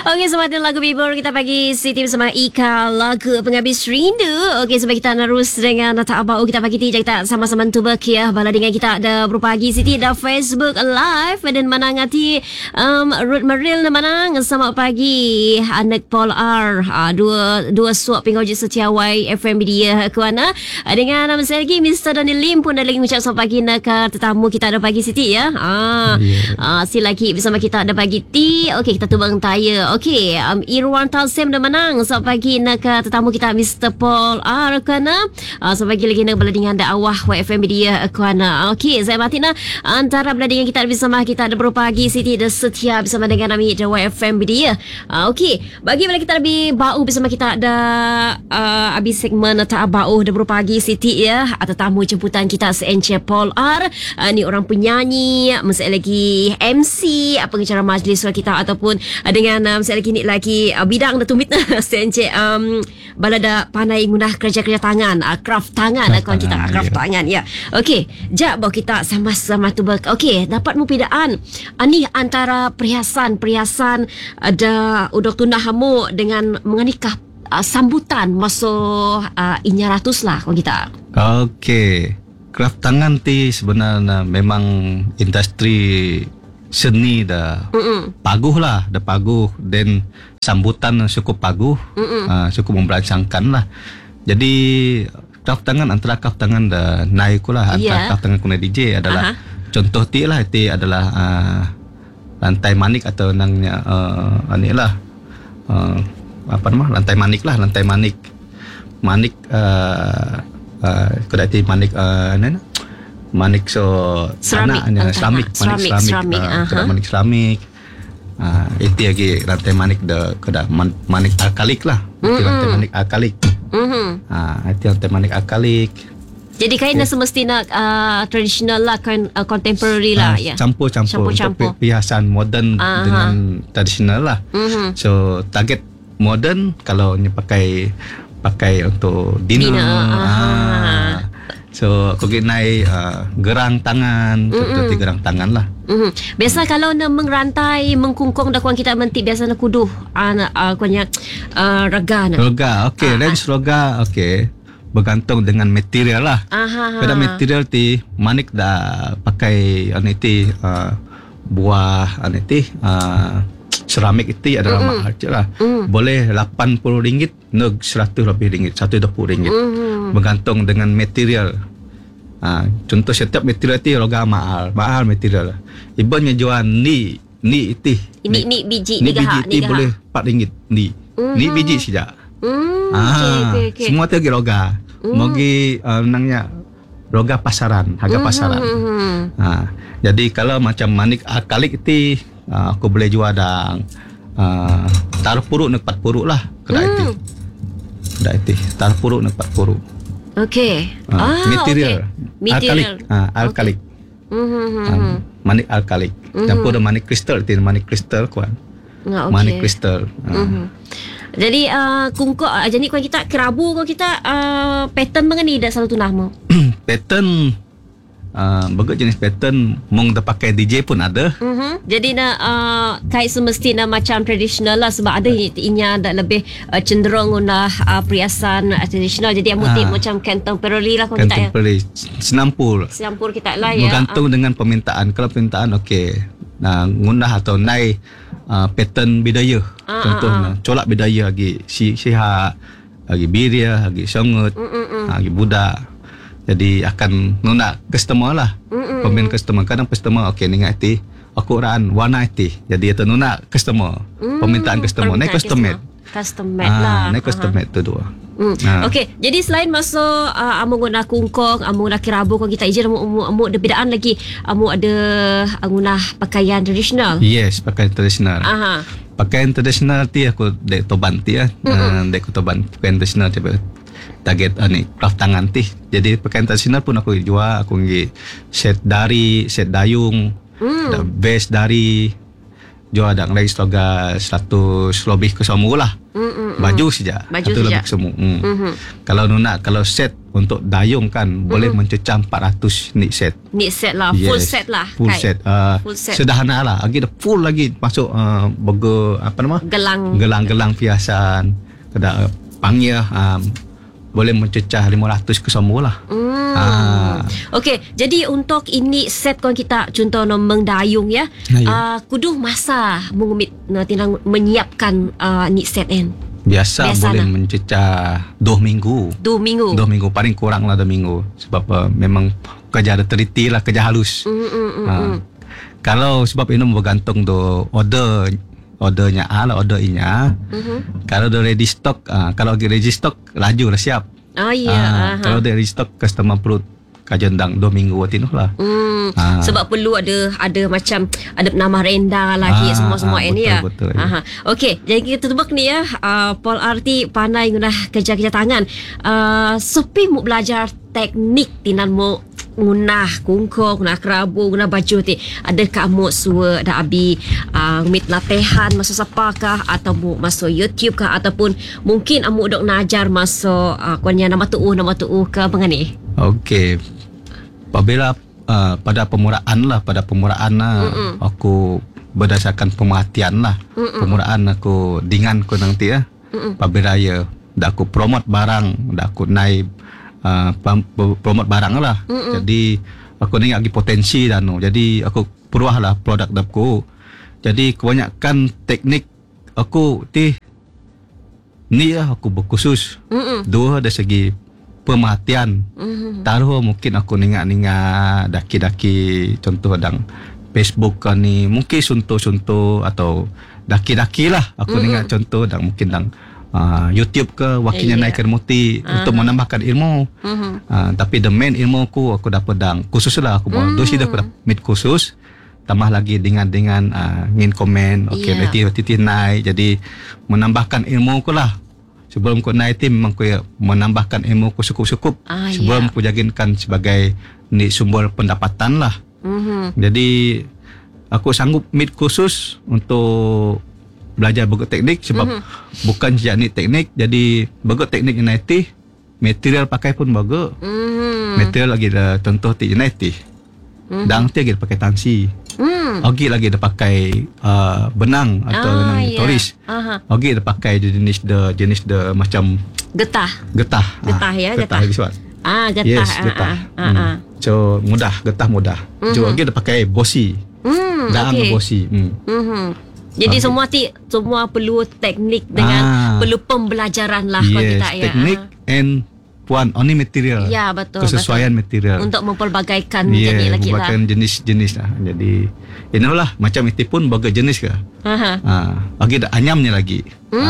Okey, sematin lagu Bibur kita pagi Siti bersama Ika, lagu penghabis rindu. Okey, sebab kita terus dengan Tak Abau kita pagi tiga kita sama-sama tuba kia bala dengan kita ada berpagi Siti ada Facebook live dan manangati Ruth Maril manang sama pagi anak Paul R dua suap pingoji setiawai FM dia kuana dengan nama saya lagi Mr. Daniel Lim pun dah lagi ucap selamat pagi nak tetamu kita ada pagi Siti ya. Si lagi bersama kita ada pagi T. Okey, kita tubang taya. Okey, Irwan Talsim dah menang. Selamat pagi nak tetamu kita Mr. Paul R kana. Selamat pagi lagi nak beladingan da awah YFM dia kana. Okey, saya Martina antara beladingan kita bersama kita ada berpagi Siti dah setia bersama dengan kami da YFM dia. Okey, bagi bila kita lebih bau bersama kita ada habis segmen Tak Bau dah berpagi Siti ya. Tetamu jemputan kita SNC Paul R. Ni orang penyanyi, masa lagi MC, pengacara majlis kita ataupun dengan saya lagi ni lagi bidang dah tumit SNC balada pandai guna kerja-kerja tangan, craft tangan kawan kita, craft tangan ya. Okey, jap bawa kita sama-sama tu. Okey, dapat mupidaan ni antara perhiasan ada udok tunah hamu dengan menganikah sambutan masuk inya ratus lah kawan kita. Okey, craft tangan ti sebenarnya memang industri seni dah paguh lah, dah paguh dan sambutan cukup paguh, cukup memberancangkan lah. Jadi craft tangan antara craft tangan dah naik lah, antara craft tangan kuna DJ adalah contoh ti lah, ti adalah lantai manik atau nangnya ni lah apa nama lantai manik manik kuda ti manik manik so seramik seramik itu lagi rantai manik kuda manik akalik lah, rantai manik akalik. Itu rantai manik akalik. Jadi kain semestinya tradisional lah, kain contemporary lah ya. Campur perhiasan moden dengan tradisional lah. So target moden kalau ni pakai untuk dinner. So, kau naik gerang tangan, seperti gerang tangan lah. Biasa kalau nak mengrantai, mengkungkung dakwang kita mentik biasa nak kuduh kuanya raga nak. Roga, okey, range roga, okey. Bergantung dengan material lah. Pada material ti manik dah pakai aniti buah aniti seramik itu adalah mahal je lah. Boleh RM80 neg RM100 lebih ringgit, RM120. Bergantung dengan material. Contoh setiap material itu roga mahal material lah. Ibaratnya jual ni itu. Ni biji itu boleh RM4 ni biji saja. Okay. Semua tu lagi roga. Mogi nangnya roga pasaran, harga pasaran. Jadi kalau macam manik akalik itu aku boleh jual dan taruh puruk nak 4 puruk lah kedai itu. Taruh puruk nak 4 puruk. Okey. Material. Alkalik. Manik alkalik. Campur dengan manik kristal, manik kristal kuan. Manik kristal. Jadi kungkuk jadi kuan kita kerabu kuan kita pattern mengani dah selalu tunah mo. Pattern bagus jenis pattern mong dah pakai DJ pun ada. Jadi kait semestinya macam tradisional lah, sebab ada inya ada lebih cenderung guna perhiasan tradisional. Jadi amuti macam contemporary lah kalau kita ya. Contemporary senampur kita lah ya. Bergantung dengan permintaan. Kalau permintaan okey. Ngundah atau naik pattern budaya. Contohnya colak budaya lagi sihat, lagi biria, lagi songut, lagi budak. Jadi akan nuna customer lah. Pemain customer. Kadang customer okey ni ngerti. Aku ran warna itu. Jadi itu nuna customer. Permintaan customer. Naik custom made. Custom made lah. Naik custom made tu dua. Okey, jadi selain masuk amu guna kungkong, amu guna kerabu kau kita izin amu ada bedaan lagi. Amu ada guna pakaian tradisional. Yes, pakaian tradisional. Pakaian tradisional ti aku dek toban ti ya. Dek toban pakaian tradisional coba. Target ni craft tangan ti. Jadi pakaian tradisional pun aku jual, aku ngi set dari, set dayung, vest dari, jual dak lagi sloga 100 lebih ke semua lah. Baju saja. Baju Satu saja. lebih ke semua. Kalau set untuk dayung kan boleh mencecah 400 ni set. Ni set lah, full Yes. set lah. Full Kai. set. Full set. Sederhana lah. Lagi dah full lagi masuk burger apa nama? Gelang-gelang piasan. Kada panggil boleh mencecah 500 ke semua lah. Okey, jadi untuk ini set kon kita contoh no mengdayung ya. Kudu masa mengumit tinang menyiapkan ni set kan. Biasa boleh lah. mencecah 2 minggu. 2 minggu. 2 minggu paling kurang lah 2 minggu sebab memang kerja ada teliti lah, kerja halus. Kalau sebab ini bergantung do ordernya order inya. Kalau do ready stock, kalau lagi ready stock laju lah siap. Kalau dia ready stock customer perlu kajendang 2 minggu tinuh lah. Sebab perlu ada macam ada nama renda lagi semua ini ya. Betul. Okey, jadi kita tutup ni ya. Paul Arti pandai guna kerja tangan. Sepi mu belajar teknik tinan mu ngunah kungkong, ngunah kerabu, ngunah baju ti. Adakah mu suwa dah abi mit latihan masuk sapakah atau mu masuk YouTube kah ataupun mungkin amu dok najar masuk kuanya nama tuuh ke mengani? Okey. Apabila pada pemuraan aku berdasarkan pemerhatian lah. Pemuraan aku dengan aku nanti ya. Apabila ya dah aku promote barang, dah aku naik promote barang lah. Jadi aku ni lagi potensi dan jadi aku peruah lah produk aku. Jadi kebanyakan teknik aku ni lah aku berkhusus. Dua dari segi pemerhatian. Taruh mungkin aku ningat daki-daki contoh dang Facebook kan ni mungkin suntuh atau daki-daki lah aku ningat contoh dang mungkin dang YouTube ke wakilnya naikkan muti untuk menambahkan ilmu. Tapi the main ilmu aku dapat dang khusus lah aku mau dosi aku dapat mid khusus tambah lagi dengan ngin komen letih naik jadi menambahkan ilmu aku lah. Sebelum ku naik tim memang ku menambahkan ilmu ku cukup sebelum ku jadikan sebagai ni sumber pendapatan lah. Jadi aku sanggup mid khusus untuk belajar bergot teknik sebab bukan saja ni teknik, jadi bergot teknik naik material pakai pun bagus. Material lagi dah contoh ti naik dang ti lagi pakai tansi. Ogi lagi dah pakai benang atau benang toris. Ogi dah pakai jenis the macam getah ya, getah visual. Getah. Yes, getah. So getah mudah. So ogi dah pakai bosi. Bosi. Jadi semua perlu teknik dengan perlu pembelajaran lah kalau kita ya. Teknik and only material. Ya, betul. Kesesuaian material. Untuk mempelbagaikan jenis lagi lah. Jenis lah. Jadi inilah macam itu pun bagai jenis ke. Lagi ada anyamnya lagi.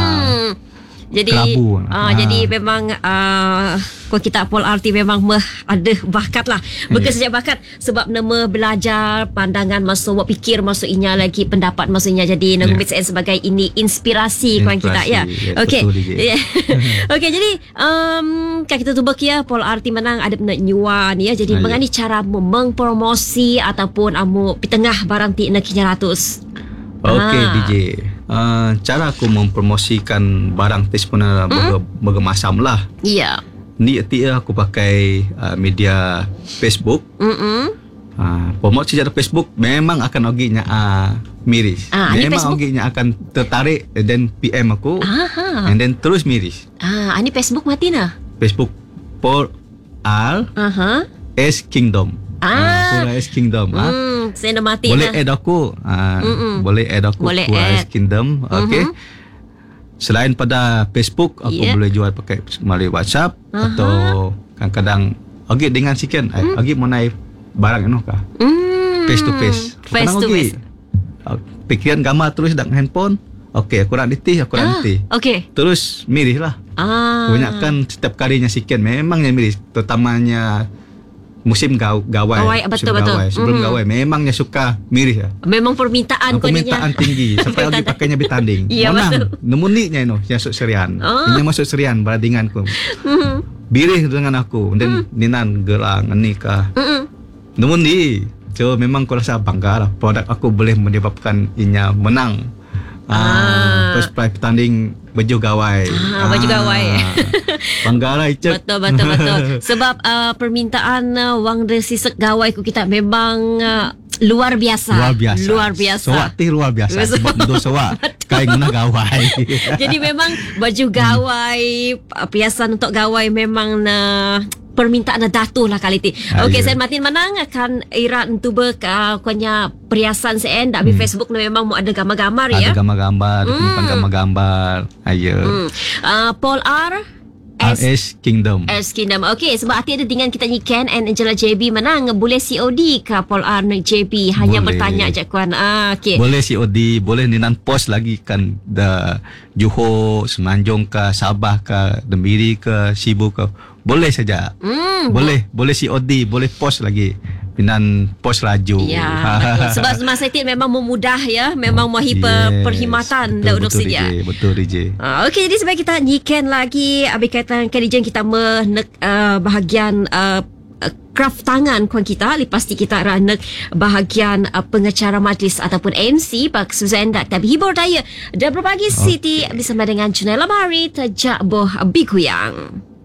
Jadi kerabu. Jadi memang kalau kita Paul Arti memang ada bakat lah. Bukan sejak bakat sebab nama belajar pandangan masuk buat fikir masuk inya lagi pendapat masuk inya jadi nama sebagai ini inspirasi kawan kita ya. Okey. Okey, jadi kan kita tu ya Paul Arti menang ada nak nyuan ya. Jadi mengani cara mengpromosi ataupun amu di tengah barang ti nak 300. Okey DJ. Cara aku mempromosikan barang tes pun bergemasam lah. Ya. Ni aku pakai media Facebook. Promosi secara Facebook memang akan oginya miris. Memang oginya akan tertarik dan PM aku. And then terus miris. Ini Facebook mati nah. Facebook Paul Al S Kingdom. Paul S Kingdom. Saya dah mati boleh add aku. Boleh add aku Paul S Kingdom. Okey. Selain pada Facebook, aku boleh jual pakai melalui WhatsApp atau kadang-kadang okey dengan sekian, okey mau naik barang anu kah? Face to face. Face to face. Pikiran gambar terus dalam handphone. Okey, aku nak ditih, Okey. Terus miris lah. Kebanyakan setiap kalinya sekian memangnya miris, terutamanya musim gawai. Betul. Sebelum gawai memangnya suka miris ya. Memang permintaan tinggi sampai lagi pakainya bertanding. Menang. Nemuniknya yang masuk serian. Ini masuk serian bandinganku. Birih dengan aku dan ninan gelang nikah. Namun So memang aku rasa bangga lah. Produk aku boleh menyebabkan inya menang. First prize pertanding baju gawai. Baju gawai. Bangga lah Icek. Betul. Sebab permintaan wang resisek gawai ku kita memang luar biasa. Luar biasa. Sewak ti luar biasa. Sebab untuk sewak kain guna gawai. Jadi memang baju gawai, perhiasan untuk gawai memang permintaan datuh lah kali ti. Okey, Sen Martin Manang akan irat tuba kuanya perhiasan sen dak Facebook memang mau ada gambar-gambar ya. Ada gambar-gambar, penyimpan gambar-gambar. Ayo. Paul R RS Kingdom. Okey, sebab hati ada dengan kita ni Ken and Angela JB menang boleh COD ke Paul R dan JB hanya boleh. bertanya je kuan. Okey. Boleh COD, boleh ninan post lagi kan the Johor, Semenanjung ke, Sabah ke, Dembiri ke, Sibu ke. Boleh saja. Boleh COD, boleh post lagi. Pinan post laju. Ya, betul. Sebab masa itu memang memudah ya, memang mahi perkhidmatan dah untuk sedia. Betul DJ. Okey, jadi sebab kita nyiken lagi abi kaitan kedijan kita bahagian craft tangan kuan kita lepas ti kita ranek bahagian pengacara majlis ataupun MC Pak Suzan dak tapi hibur daya dan berbagi Siti bersama dengan Junela Bahari Tajak Boh Bikuyang.